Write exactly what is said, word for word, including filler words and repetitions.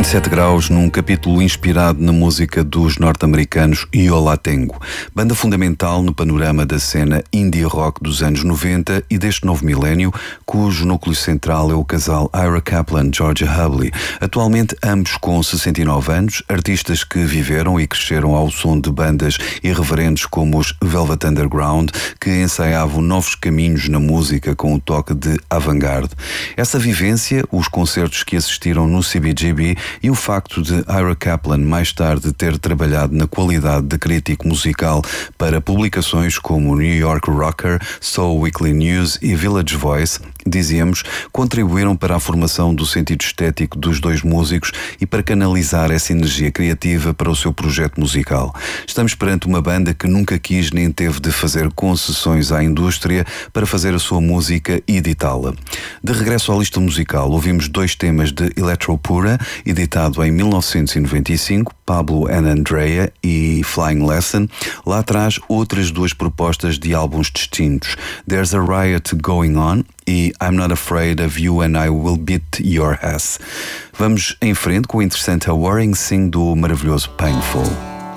vinte e sete graus num capítulo inspirado na música dos norte-americanos Yo La Tengo, banda fundamental no panorama da cena indie rock dos anos noventa e deste novo milénio, cujo núcleo central é o casal Ira Kaplan e Georgia Hubley, atualmente ambos com sessenta e nove anos, artistas que viveram e cresceram ao som de bandas irreverentes como os Velvet Underground, que ensaiavam novos caminhos na música com um toque de avant-garde. Essa vivência, os concertos que assistiram no C B G B e o facto de Ira Kaplan mais tarde ter trabalhado na qualidade de crítico musical para publicações como New York Rocker, Soul Weekly News e Village Voice, dizíamos, contribuíram para a formação do sentido estético dos dois músicos e para canalizar essa energia criativa para o seu projeto musical. Estamos perante uma banda que nunca quis nem teve de fazer concessões à indústria para fazer a sua música e editá-la. De regresso à lista musical, ouvimos dois temas de Electropura, editado em mil novecentos e noventa e cinco, Pablo and Andrea e Flying Lesson. Lá atrás, outras duas propostas de álbuns distintos, There's a Riot Going On e I'm Not Afraid of You and I Will Beat Your Ass. Vamos em frente com o interessante A Warring Sing do maravilhoso Painful.